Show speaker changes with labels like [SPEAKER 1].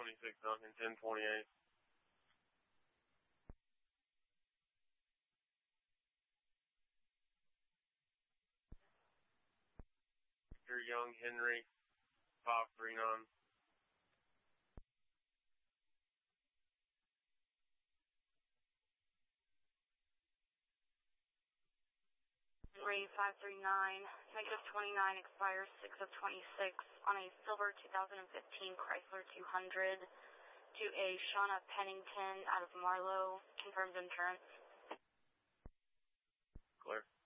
[SPEAKER 1] 26 Duncan, 1028. Victor Young Henry, 539.
[SPEAKER 2] Henry 539, negative 29 expires 6 of 26 on a silver 2015 Chrysler 200 to a Shauna Pennington out of Marlow, confirms insurance.
[SPEAKER 1] Clear.